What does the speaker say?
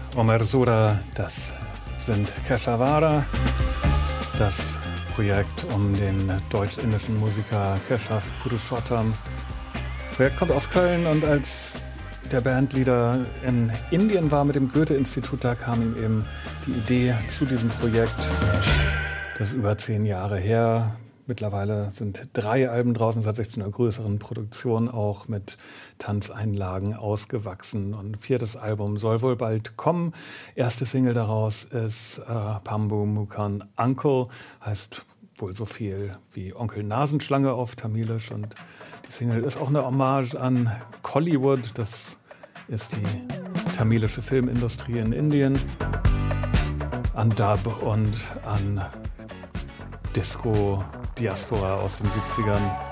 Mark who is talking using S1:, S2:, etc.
S1: Omersura, das sind Keshavara, das Projekt um den deutsch-indischen Musiker Keshav Purushottam. Das Projekt kommt aus Köln und als der Bandleader in Indien war mit dem Goethe-Institut, da kam ihm eben die Idee zu diesem Projekt. Das ist über 10 Jahre her. Mittlerweile sind 3 Alben draußen, seit 16 einer größeren Produktion, auch mit Tanzeinlagen ausgewachsen. Und 4. Album soll wohl bald kommen. Erste Single daraus ist Pambu Mukan Uncle, heißt wohl so viel wie Onkel Nasenschlange auf Tamilisch. Und die Single ist auch eine Hommage an Kollywood, das ist die tamilische Filmindustrie in Indien, an Dub und an Disco, Diaspora aus den 70ern.